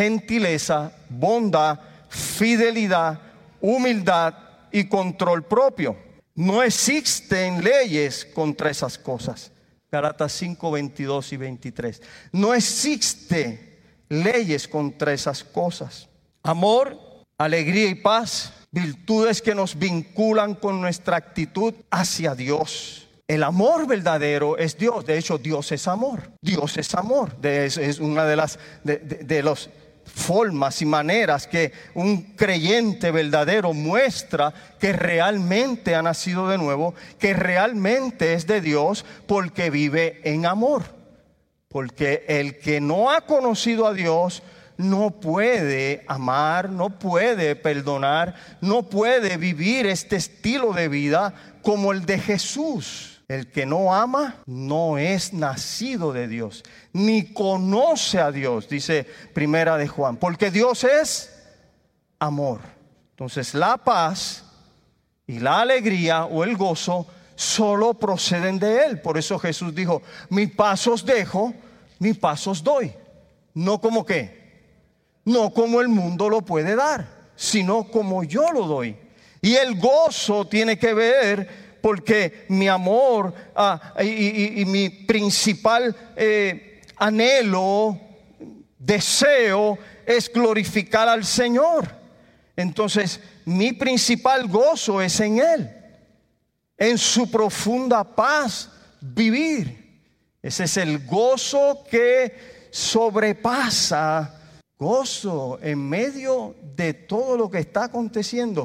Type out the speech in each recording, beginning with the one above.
gentileza, bondad, fidelidad, humildad y control propio. No existen leyes contra esas cosas. Gálatas 5, 22 y 23. No existe leyes contra esas cosas. Amor, alegría y paz, virtudes que nos vinculan con nuestra actitud hacia Dios. El amor verdadero es Dios. De hecho, Dios es amor. Dios es amor. Es una de las formas y maneras que un creyente verdadero muestra que realmente ha nacido de nuevo, que realmente es de Dios, porque vive en amor. Porque el que no ha conocido a Dios no puede amar, no puede perdonar, no puede vivir este estilo de vida como el de Jesús. El que no ama no es nacido de Dios, ni conoce a Dios, dice Primera de Juan, porque Dios es amor. Entonces la paz y la alegría o el gozo solo proceden de Él. Por eso Jesús dijo: mi paz os dejo, mi paz os doy. No como qué, no como el mundo lo puede dar, sino como yo lo doy. Y el gozo tiene que ver porque mi amor y mi principal anhelo, deseo es glorificar al Señor. Entonces mi principal gozo es en Él, en su profunda paz vivir. Ese es el gozo que sobrepasa, gozo en medio de todo lo que está aconteciendo.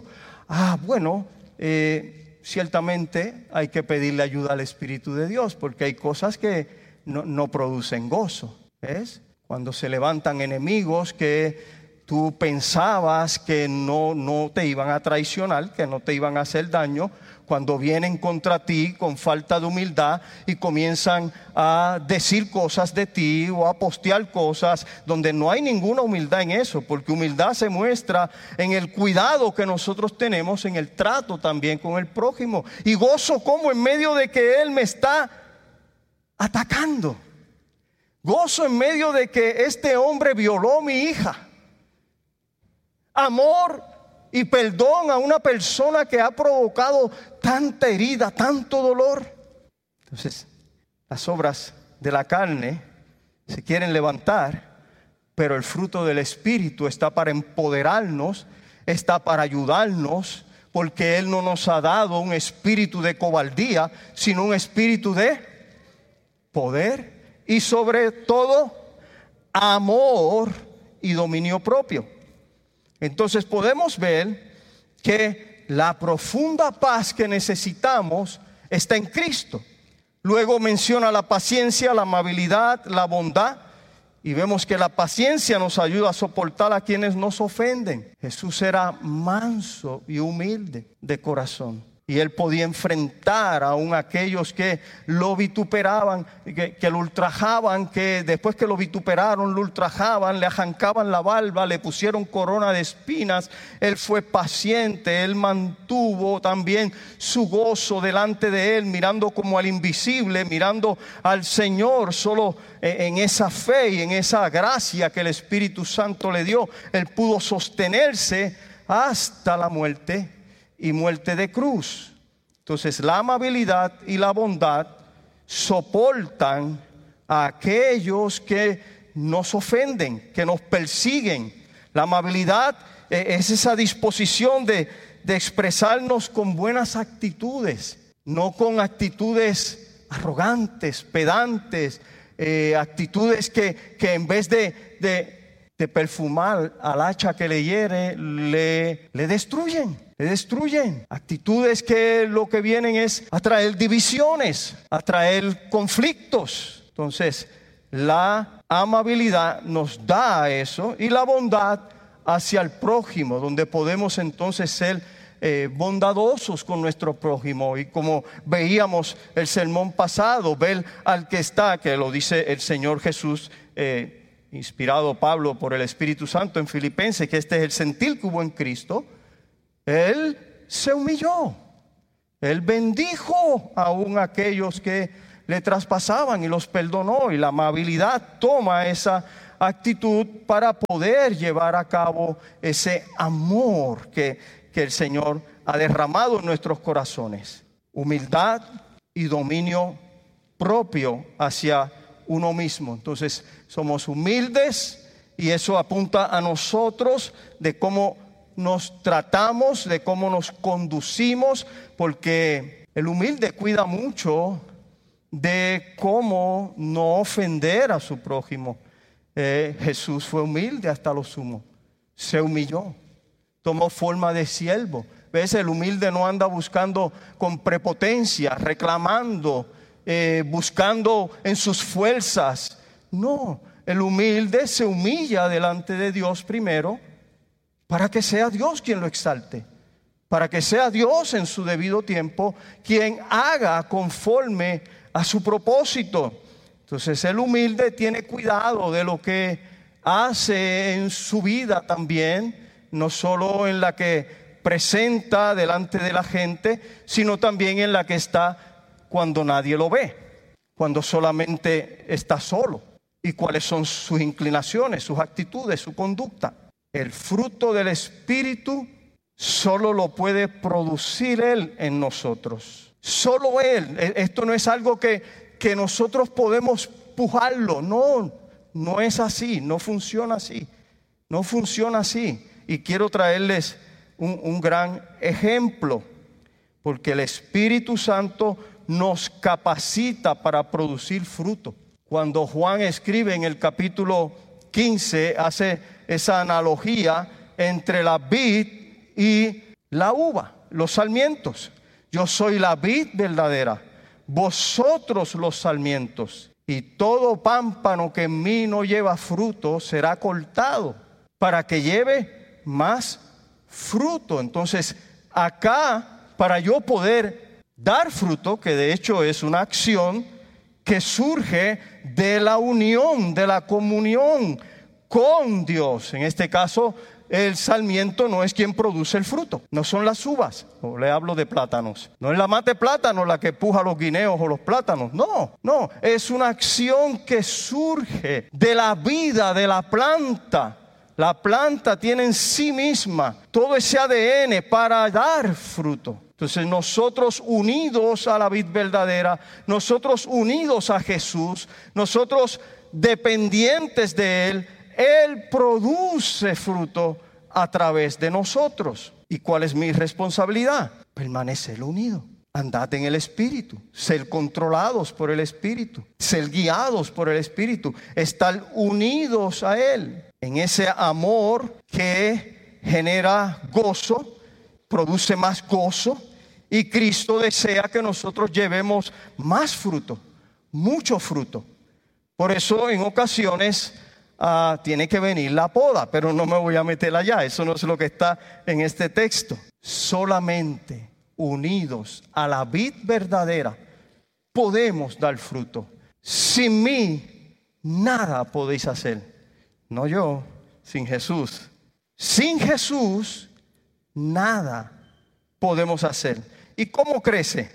Ciertamente hay que pedirle ayuda al Espíritu de Dios, porque hay cosas que no producen gozo. ¿Ves? Cuando se levantan enemigos que tú pensabas que no te iban a traicionar, que no te iban a hacer daño, cuando vienen contra ti con falta de humildad y comienzan a decir cosas de ti o a postear cosas donde no hay ninguna humildad en eso, porque humildad se muestra en el cuidado que nosotros tenemos, en el trato también con el prójimo. Y gozo como en medio de que Él me está atacando. Gozo en medio de que este hombre violó a mi hija. Amor y perdón a una persona que ha provocado tanta herida, tanto dolor. Entonces, las obras de la carne se quieren levantar, pero el fruto del Espíritu está para empoderarnos, está para ayudarnos, porque Él no nos ha dado un espíritu de cobardía, sino un espíritu de poder y sobre todo amor y dominio propio. Entonces podemos ver que la profunda paz que necesitamos está en Cristo. Luego menciona la paciencia, la amabilidad, la bondad, y vemos que la paciencia nos ayuda a soportar a quienes nos ofenden. Jesús era manso y humilde de corazón, y Él podía enfrentar aún a aquellos que lo vituperaban, que lo ultrajaban, que después que lo vituperaron, lo ultrajaban, le arrancaban la barba, le pusieron corona de espinas. Él fue paciente, Él mantuvo también su gozo delante de Él, mirando como al invisible, mirando al Señor. Solo en esa fe y en esa gracia que el Espíritu Santo le dio, Él pudo sostenerse hasta la muerte y muerte de cruz. Entonces la amabilidad y la bondad soportan a aquellos que nos ofenden, que nos persiguen. La amabilidad es esa disposición de expresarnos con buenas actitudes, no con actitudes arrogantes, pedantes, actitudes que en vez de perfumar al hacha que le hiere, le destruyen. Le destruyen. Actitudes que lo que vienen es a traer divisiones, a traer conflictos. Entonces, la amabilidad nos da eso, y la bondad hacia el prójimo, donde podemos entonces ser bondadosos con nuestro prójimo. Y como veíamos el sermón pasado, ver al que está, que lo dice el Señor Jesús, inspirado Pablo por el Espíritu Santo en Filipenses, que este es el sentir que hubo en Cristo. Él se humilló, Él bendijo aún a aquellos que le traspasaban y los perdonó. Y la amabilidad toma esa actitud para poder llevar a cabo ese amor que el Señor ha derramado en nuestros corazones. Humildad y dominio propio hacia uno mismo. Entonces somos humildes y eso apunta a nosotros de cómo nos tratamos, de cómo nos conducimos, porque el humilde cuida mucho de cómo no ofender a su prójimo. Jesús fue humilde hasta lo sumo, se humilló, tomó forma de siervo. ¿Ves? El humilde no anda buscando con prepotencia, reclamando, buscando en sus fuerzas. No, el humilde se humilla delante de Dios primero para que sea Dios quien lo exalte, para que sea Dios en su debido tiempo quien haga conforme a su propósito. Entonces el humilde tiene cuidado de lo que hace en su vida también, no solo en la que presenta delante de la gente, sino también en la que está cuando nadie lo ve, cuando solamente está solo, y cuáles son sus inclinaciones, sus actitudes, su conducta. El fruto del Espíritu solo lo puede producir Él en nosotros, solo Él. Esto no es algo que nosotros podemos pujarlo, no es así, no funciona así, no funciona así. Y quiero traerles un gran ejemplo, porque el Espíritu Santo nos capacita para producir fruto. Cuando Juan escribe en el capítulo 15, hace esa analogía entre la vid y la uva, los sarmientos. Yo soy la vid verdadera, vosotros los sarmientos, y todo pámpano que en mí no lleva fruto será cortado para que lleve más fruto. Entonces, acá, para yo poder dar fruto, que de hecho es una acción que surge de la unión, de la comunión con Dios. En este caso, el sarmiento no es quien produce el fruto, no son las uvas, o le hablo de plátanos. No es la mata de plátano la que puja los guineos o los plátanos, no, es una acción que surge de la vida de la planta. La planta tiene en sí misma todo ese ADN para dar fruto. Entonces nosotros unidos a la vid verdadera, nosotros unidos a Jesús, nosotros dependientes de Él, Él produce fruto a través de nosotros. ¿Y cuál es mi responsabilidad? Permanecer unido. Andad en el Espíritu, ser controlados por el Espíritu, ser guiados por el Espíritu, estar unidos a Él en ese amor que genera gozo, produce más gozo, y Cristo desea que nosotros llevemos más fruto, mucho fruto. Por eso en ocasiones tiene que venir la poda, pero no me voy a meter allá, eso no es lo que está en este texto. Solamente unidos a la vid verdadera podemos dar fruto. Sin mí nada podéis hacer. No yo, sin Jesús. Sin Jesús nada podemos hacer. ¿Y cómo crece?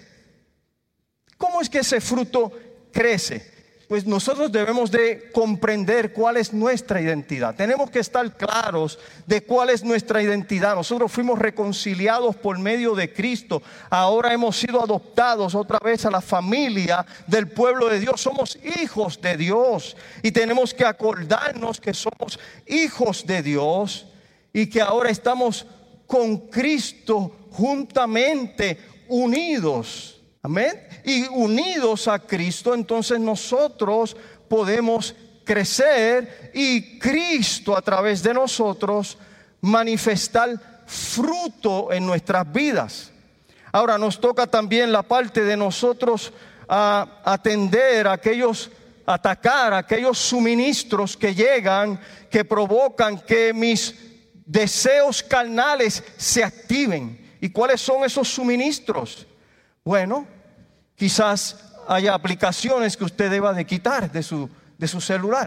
¿Cómo es que ese fruto crece? Pues nosotros debemos de comprender cuál es nuestra identidad. Tenemos que estar claros de cuál es nuestra identidad. Nosotros fuimos reconciliados por medio de Cristo. Ahora hemos sido adoptados otra vez a la familia del pueblo de Dios. Somos hijos de Dios y tenemos que acordarnos que somos hijos de Dios y que ahora estamos con Cristo juntamente unidos. Amén. Y unidos a Cristo, entonces nosotros podemos crecer y Cristo a través de nosotros manifestar fruto en nuestras vidas. Ahora nos toca también la parte de nosotros atender a atacar aquellos suministros que llegan, que provocan que mis deseos carnales se activen. ¿Y cuáles son esos suministros? Bueno, quizás haya aplicaciones que usted deba de quitar de su celular,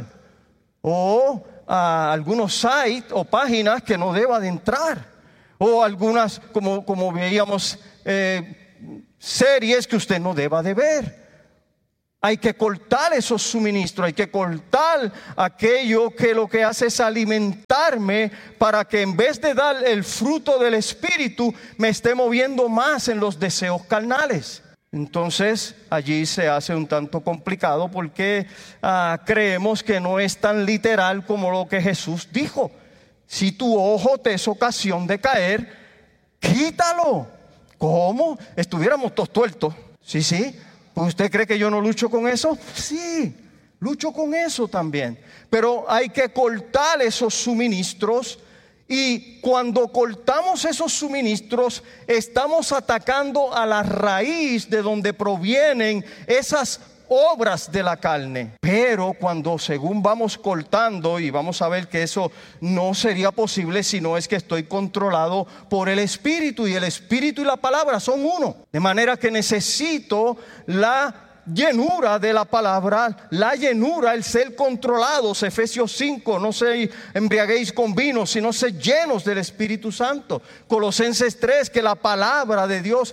o algunos sites o páginas que no deba de entrar, o algunas, como veíamos, series que usted no deba de ver. Hay que cortar esos suministros, hay que cortar aquello que lo que hace es alimentarme para que en vez de dar el fruto del Espíritu, me esté moviendo más en los deseos carnales. Entonces allí se hace un tanto complicado porque creemos que no es tan literal como lo que Jesús dijo. Si tu ojo te es ocasión de caer, quítalo. ¿Cómo? Estuviéramos todos tuertos. Sí. ¿Usted cree que yo no lucho con eso? Sí, lucho con eso también. Pero hay que cortar esos suministros. Y cuando cortamos esos suministros, estamos atacando a la raíz de donde provienen esas obras de la carne. Pero cuando según vamos cortando, y vamos a ver que eso no sería posible si no es que estoy controlado por el Espíritu, y el Espíritu y la palabra son uno. De manera que necesito la llenura de la palabra, la llenura, el ser controlados. Efesios 5, no se embriaguéis con vino, sino sed llenos del Espíritu Santo. Colosenses 3, que la palabra de Dios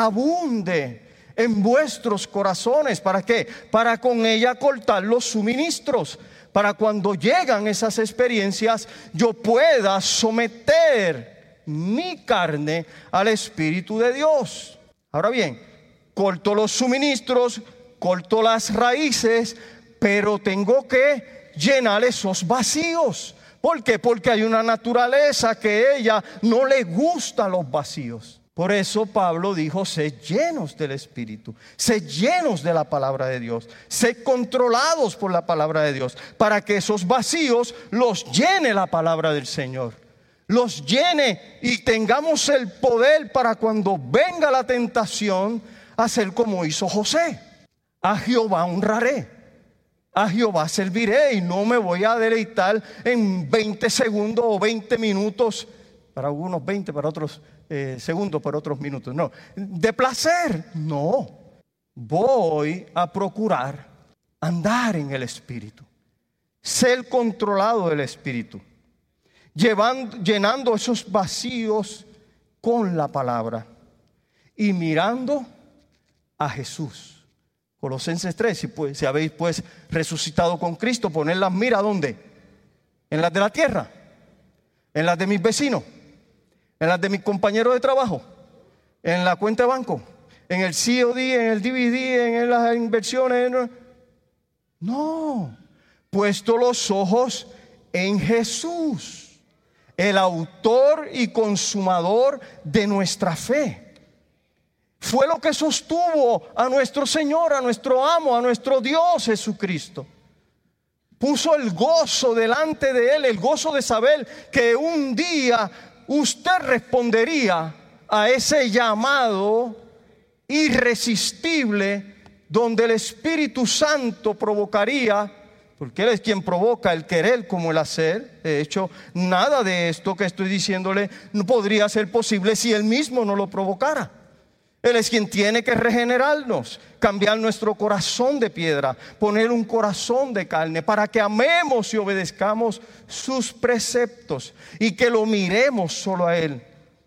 abunde en vuestros corazones. ¿Para qué? Para con ella cortar los suministros, para cuando llegan esas experiencias yo pueda someter mi carne al Espíritu de Dios. Ahora bien, corto los suministros, corto las raíces, pero tengo que llenar esos vacíos. ¿Por qué? Porque hay una naturaleza que a ella no le gustan los vacíos. Por eso Pablo dijo: sed llenos del Espíritu, sed llenos de la palabra de Dios, sed controlados por la palabra de Dios, para que esos vacíos los llene la palabra del Señor, los llene y tengamos el poder para cuando venga la tentación hacer como hizo José. A Jehová honraré, a Jehová serviré, y no me voy a deleitar en 20 segundos o 20 minutos, para algunos 20, para otros segundos, para otros minutos, no, de placer, no. Voy a procurar andar en el Espíritu, ser controlado del Espíritu, llenando esos vacíos con la palabra y mirando a Jesús. Colosenses 3, si habéis pues resucitado con Cristo, poned las miras ¿dónde? En las de la tierra, en las de mis vecinos, en las de mis compañeros de trabajo, en la cuenta de banco, en el COD, en el DVD, en las inversiones. No, puesto los ojos en Jesús, el autor y consumador de nuestra fe. Fue lo que sostuvo a nuestro Señor, a nuestro amo, a nuestro Dios Jesucristo. Puso el gozo delante de Él, el gozo de saber que un día usted respondería a ese llamado irresistible donde el Espíritu Santo provocaría, porque Él es quien provoca el querer como el hacer. De hecho, nada de esto que estoy diciéndole no podría ser posible si Él mismo no lo provocara. Él es quien tiene que regenerarnos, cambiar nuestro corazón de piedra, poner un corazón de carne para que amemos y obedezcamos sus preceptos y que lo miremos solo a Él,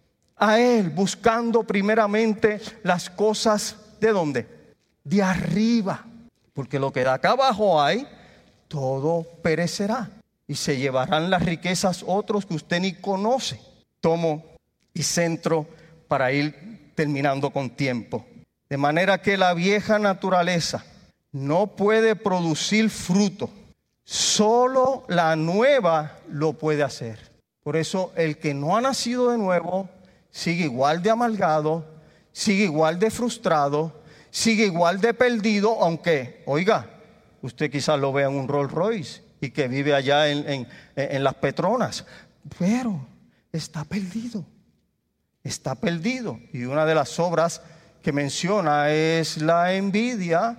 buscando primeramente las cosas ¿de dónde? De arriba, porque lo que de acá abajo hay, todo perecerá y se llevarán las riquezas otros que usted ni conoce. Tomo y centro para ir terminando con tiempo. De manera que la vieja naturaleza no puede producir fruto, solo la nueva lo puede hacer. Por eso el que no ha nacido de nuevo sigue igual de amargado, sigue igual de frustrado, sigue igual de perdido, aunque, oiga, usted quizás lo vea en un Rolls Royce y que vive allá en las Petronas, pero está perdido. Está perdido. Y una de las obras que menciona es la envidia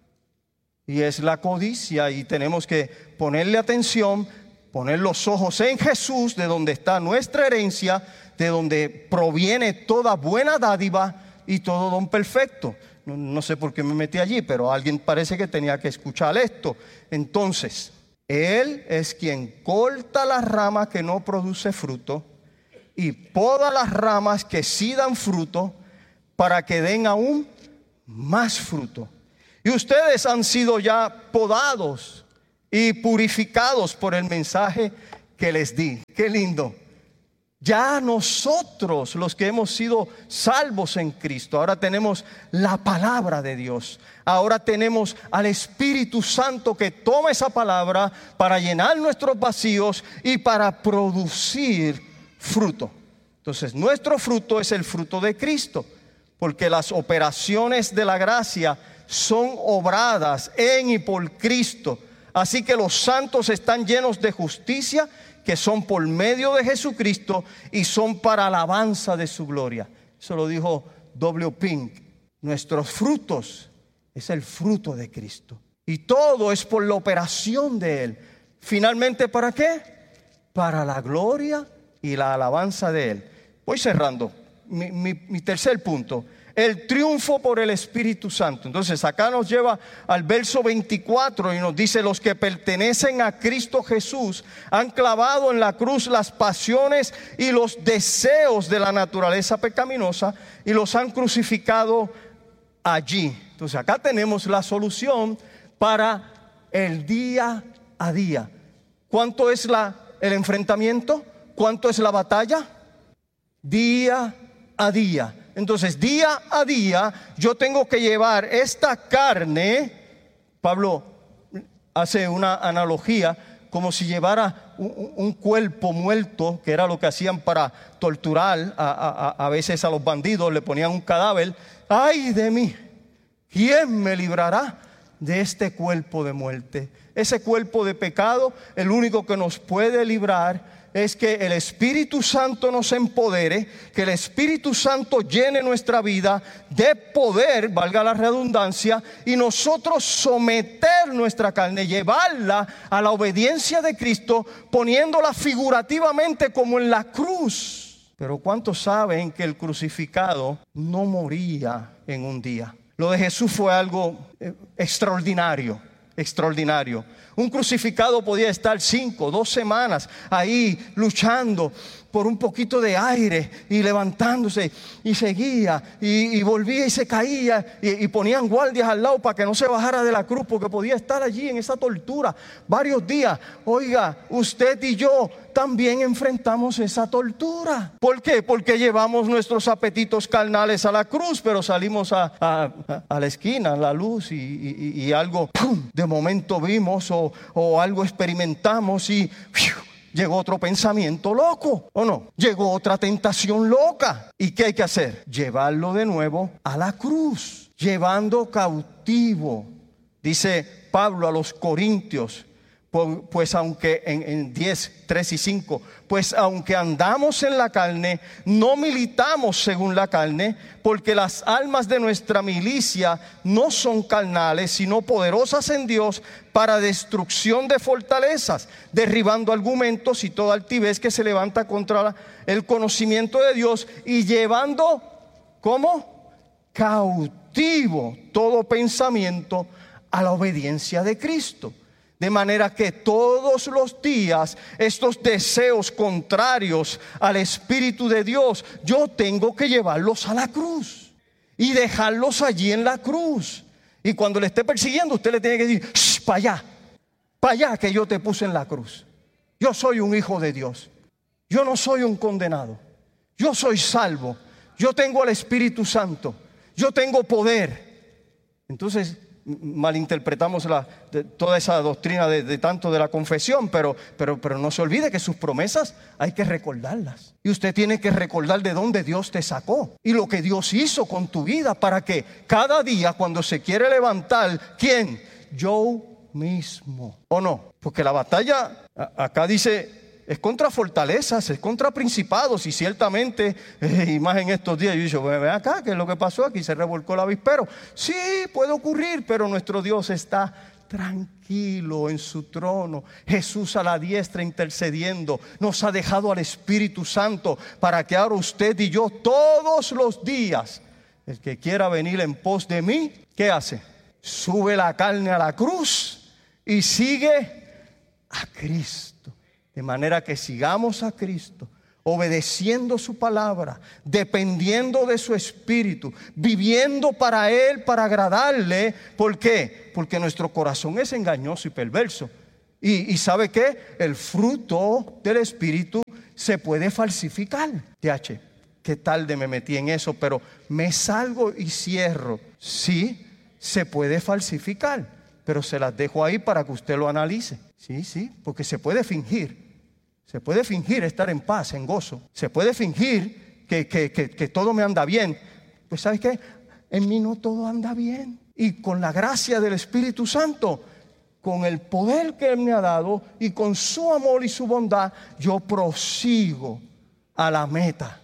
y es la codicia, y tenemos que ponerle atención, poner los ojos en Jesús, de donde está nuestra herencia, de donde proviene toda buena dádiva y todo don perfecto. No sé por qué me metí allí, pero alguien parece que tenía que escuchar esto. Entonces, Él es quien corta las ramas que no produce fruto y poda las ramas que sí dan fruto para que den aún más fruto. Y ustedes han sido ya podados y purificados por el mensaje que les di. Qué lindo. Ya nosotros, los que hemos sido salvos en Cristo, ahora tenemos la palabra de Dios. Ahora tenemos al Espíritu Santo que toma esa palabra para llenar nuestros vacíos y para producir fruto. Entonces, nuestro fruto es el fruto de Cristo, porque las operaciones de la gracia son obradas en y por Cristo. Así que los santos están llenos de justicia, que son por medio de Jesucristo y son para alabanza de su gloria. Eso lo dijo W. Pink. Nuestros frutos es el fruto de Cristo. Y todo es por la operación de Él. Finalmente, ¿para qué? Para la gloria y la alabanza de Él. Voy cerrando. Mi tercer punto. El triunfo por el Espíritu Santo. Entonces acá nos lleva al verso 24 y nos dice: los que pertenecen a Cristo Jesús han clavado en la cruz las pasiones y los deseos de la naturaleza pecaminosa y los han crucificado allí. Entonces acá tenemos la solución para el día a día. ¿Cuánto es el enfrentamiento? ¿Cuánto es la batalla? Día a día. Entonces, día a día yo tengo que llevar esta carne. Pablo hace una analogía como si llevara un cuerpo muerto, que era lo que hacían para torturar a veces a los bandidos, le ponían un cadáver. ¡Ay de mí! ¿Quién me librará de este cuerpo de muerte? Ese cuerpo de pecado, el único que nos puede librar es que el Espíritu Santo nos empodere, que el Espíritu Santo llene nuestra vida de poder, valga la redundancia, y nosotros someter nuestra carne, llevarla a la obediencia de Cristo, poniéndola figurativamente como en la cruz. Pero ¿cuántos saben que el crucificado no moría en un día? Lo de Jesús fue algo extraordinario. Extraordinario. Un crucificado podía estar 5, 2 semanas ahí luchando por un poquito de aire y levantándose, y seguía y volvía y se caía, y ponían guardias al lado para que no se bajara de la cruz, porque podía estar allí en esa tortura varios días. Oiga, usted y yo también enfrentamos esa tortura. ¿Por qué? Porque llevamos nuestros apetitos carnales a la cruz, pero salimos a la esquina, a la luz, y algo, ¡pum!, de momento vimos o algo experimentamos y ¡fiu!, llegó otro pensamiento loco, ¿o no? Llegó otra tentación loca. ¿Y qué hay que hacer? Llevarlo de nuevo a la cruz, llevando cautivo. Dice Pablo a los Corintios, pues aunque en 10, 3 y 5, pues aunque andamos en la carne, no militamos según la carne, porque las almas de nuestra milicia no son carnales, sino poderosas en Dios para destrucción de fortalezas, derribando argumentos y toda altivez que se levanta contra el conocimiento de Dios, y llevando, ¿cómo? Cautivo todo pensamiento a la obediencia de Cristo. De manera que todos los días estos deseos contrarios al Espíritu de Dios, yo tengo que llevarlos a la cruz y dejarlos allí en la cruz. Y cuando le esté persiguiendo, usted le tiene que decir: para allá que yo te puse en la cruz. Yo soy un hijo de Dios. Yo no soy un condenado. Yo soy salvo. Yo tengo al Espíritu Santo. Yo tengo poder. Entonces malinterpretamos toda esa doctrina de tanto de la confesión, pero no se olvide que sus promesas hay que recordarlas, y usted tiene que recordar de dónde Dios te sacó y lo que Dios hizo con tu vida, para que cada día cuando se quiere levantar, ¿quién? Yo mismo, ¿o no? Porque la batalla acá dice es contra fortalezas, es contra principados, y ciertamente, y más en estos días, yo digo, ven acá, ¿qué es lo que pasó aquí? Se revolcó el avispero. Sí, puede ocurrir, pero nuestro Dios está tranquilo en su trono. Jesús a la diestra intercediendo. Nos ha dejado al Espíritu Santo para que ahora usted y yo todos los días, el que quiera venir en pos de mí, ¿qué hace? Sube la carne a la cruz y sigue a Cristo. De manera que sigamos a Cristo, obedeciendo su palabra, dependiendo de su espíritu, viviendo para Él, para agradarle. ¿Por qué? Porque nuestro corazón es engañoso y perverso. Y ¿sabe qué? El fruto del espíritu se puede falsificar. TH, qué tarde me metí en eso, pero me salgo y cierro. Sí, se puede falsificar, pero se las dejo ahí para que usted lo analice. Sí, porque se puede fingir. Se puede fingir estar en paz, en gozo. Se puede fingir que todo me anda bien. Pues ¿sabes qué? En mí no todo anda bien. Y con la gracia del Espíritu Santo, con el poder que Él me ha dado y con su amor y su bondad, yo prosigo a la meta,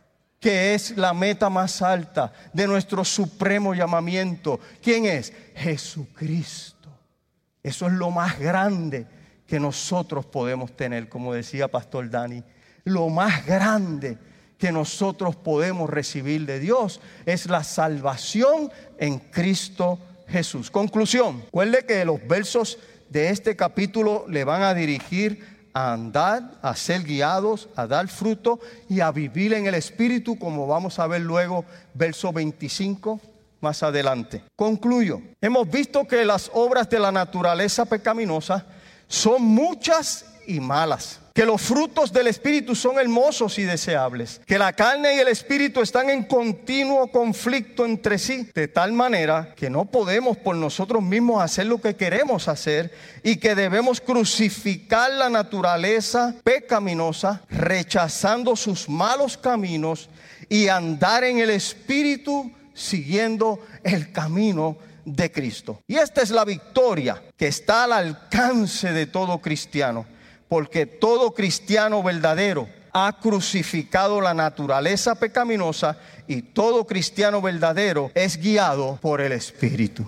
que es la meta más alta de nuestro supremo llamamiento. ¿Quién es? Jesucristo. Eso es lo más grande que nosotros podemos tener, como decía Pastor Dani. Lo más grande que nosotros podemos recibir de Dios es la salvación en Cristo Jesús. Conclusión. Recuerde que los versos de este capítulo le van a dirigir a andar, a ser guiados, a dar fruto y a vivir en el Espíritu, como vamos a ver luego, verso 25 más adelante. Concluyo. Hemos visto que las obras de la naturaleza pecaminosa son muchas y malas, que los frutos del Espíritu son hermosos y deseables, que la carne y el Espíritu están en continuo conflicto entre sí, de tal manera que no podemos por nosotros mismos hacer lo que queremos hacer y que debemos crucificar la naturaleza pecaminosa, rechazando sus malos caminos y andar en el Espíritu siguiendo el camino de Cristo. Y esta es la victoria que está al alcance de todo cristiano, porque todo cristiano verdadero ha crucificado la naturaleza pecaminosa y todo cristiano verdadero es guiado por el Espíritu.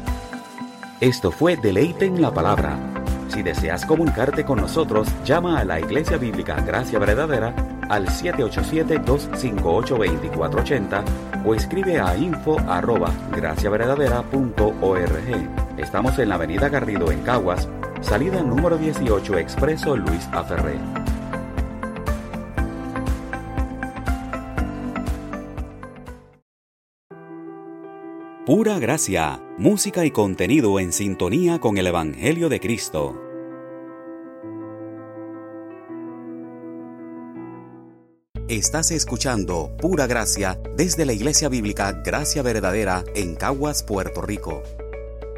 Esto fue Deleite en la Palabra. Si deseas comunicarte con nosotros, llama a la Iglesia Bíblica Gracia Verdadera al 787-258-2480 o escribe a info@graciaverdadera.org. Estamos en la avenida Garrido en Caguas, salida número 18, Expreso Luis Aferré. Pura Gracia, música y contenido en sintonía con el Evangelio de Cristo. Estás escuchando Pura Gracia desde la Iglesia Bíblica Gracia Verdadera en Caguas, Puerto Rico.